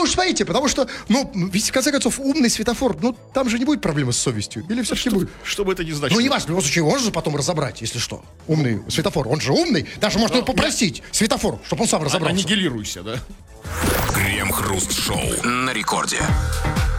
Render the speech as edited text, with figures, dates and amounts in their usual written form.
уж смотрите, потому что, ведь в конце концов умный светофор, там же не будет проблемы с совестью. Или все-таки будет? Что бы это ни значило. Не важно, в любом случае, он же потом разобрать, если что. Умный светофор, он же умный. Даже можно его попросить, светофор, чтобы он сам разобрался. Аннигилируйся, да? Крем-хруст-шоу на рекорде.